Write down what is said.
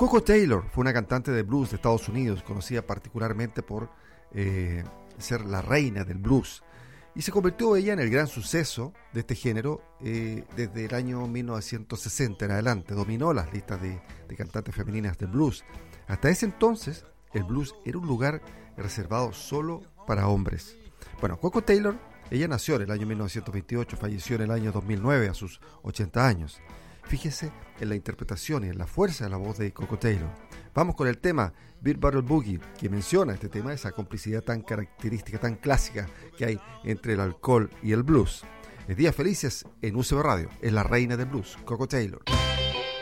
Coco Taylor fue una cantante de blues de Estados Unidos, conocida particularmente por ser la reina del blues. Y se convirtió ella en el gran suceso de este género desde el año 1960 en adelante. Dominó las listas de cantantes femeninas del blues. Hasta ese entonces, el blues era un lugar reservado solo para hombres. Bueno, Coco Taylor, ella nació en el año 1928, falleció en el año 2009 a sus 80 años. Fíjese en la interpretación y en la fuerza de la voz de Coco Taylor. Vamos con el tema Beat Battle Boogie, que menciona este tema, esa complicidad tan característica, tan clásica que hay entre el alcohol y el blues. Es Días Felices en UCB Radio, es la reina del blues, Coco Taylor.